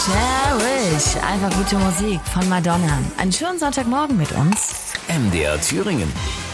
Cherish, einfach gute Musik von Madonna. Einen schönen Sonntagmorgen mit uns. MDR Thüringen.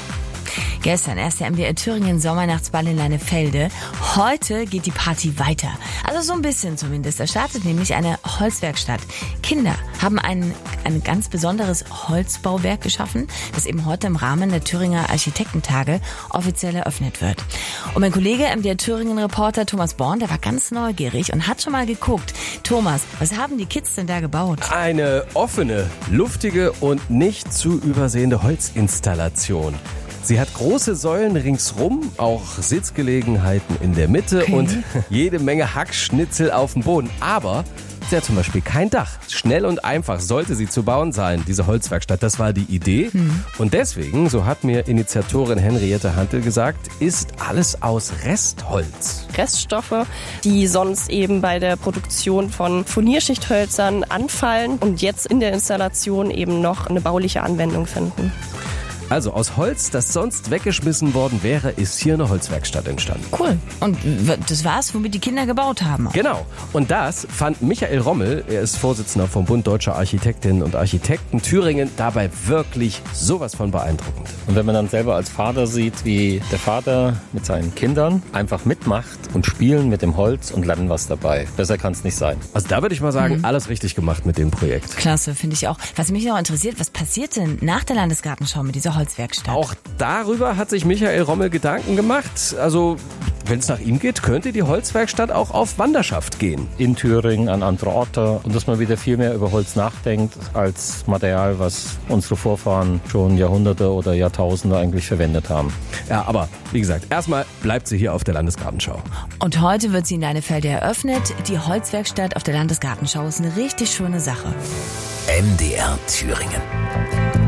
Gestern erst der MDR Thüringen Sommernachtsball in Leinefelde. Heute geht die Party weiter. Also so ein bisschen zumindest. Da startet nämlich eine Holzwerkstatt. Kinder haben ein ganz besonderes Holzbauwerk geschaffen, das eben heute im Rahmen der Thüringer Architektentage offiziell eröffnet wird. Und mein Kollege, MDR Thüringen-Reporter Thomas Born, der war ganz neugierig und hat schon mal geguckt. Thomas, was haben die Kids denn da gebaut? Eine offene, luftige und nicht zu übersehende Holzinstallation. Sie hat große Säulen ringsrum, auch Sitzgelegenheiten in der Mitte und jede Menge Hackschnitzel auf dem Boden. Aber sie hat zum Beispiel kein Dach. Schnell und einfach sollte sie zu bauen sein, diese Holzwerkstatt. Das war die Idee. Und deswegen, so hat mir Initiatorin Henriette Hantel gesagt, ist alles aus Restholz. Reststoffe, die sonst eben bei der Produktion von Furnierschichthölzern anfallen und jetzt in der Installation eben noch eine bauliche Anwendung finden. Also aus Holz, das sonst weggeschmissen worden wäre, ist hier eine Holzwerkstatt entstanden. Cool. Und das war's, womit die Kinder gebaut haben. Genau. Und das fand Michael Rommel, er ist Vorsitzender vom Bund Deutscher Architektinnen und Architekten Thüringen, dabei wirklich sowas von beeindruckend. Und wenn man dann selber als Vater sieht, wie der Vater mit seinen Kindern einfach mitmacht und spielen mit dem Holz und lernen was dabei. Besser kann es nicht sein. Also da würde ich mal sagen, alles richtig gemacht mit dem Projekt. Klasse, finde ich auch. Was mich noch interessiert, was passiert denn nach der Landesgartenschau mit dieser Holzwerkstatt? Auch darüber hat sich Michael Rommel Gedanken gemacht. Also, wenn es nach ihm geht, könnte die Holzwerkstatt auch auf Wanderschaft gehen. In Thüringen, an andere Orte. Und dass man wieder viel mehr über Holz nachdenkt als Material, was unsere Vorfahren schon Jahrhunderte oder Jahrtausende eigentlich verwendet haben. Ja, aber wie gesagt, erstmal bleibt sie hier auf der Landesgartenschau. Und heute wird sie in Leinefelde eröffnet. Die Holzwerkstatt auf der Landesgartenschau ist eine richtig schöne Sache. MDR Thüringen.